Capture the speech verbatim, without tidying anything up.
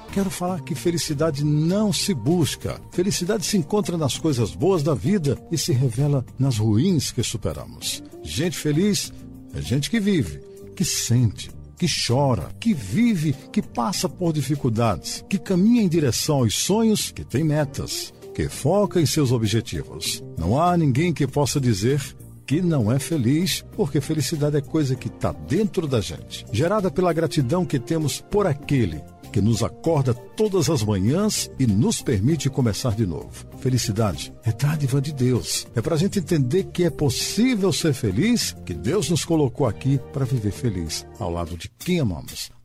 Quero falar que felicidade não se busca. Felicidade se encontra nas coisas boas da vida e se revela nas ruins que superamos. Gente feliz é gente que vive, que sente, que chora, que vive, que passa por dificuldades, que caminha em direção aos sonhos, que tem metas, que foca em seus objetivos. Não há ninguém que possa dizer que não é feliz, porque felicidade é coisa que está dentro da gente, gerada pela gratidão que temos por aquele que nos acorda todas as manhãs e nos permite começar de novo. Felicidade é dádiva de Deus. É para a gente entender que é possível ser feliz, que Deus nos colocou aqui para viver feliz ao lado de quem amamos.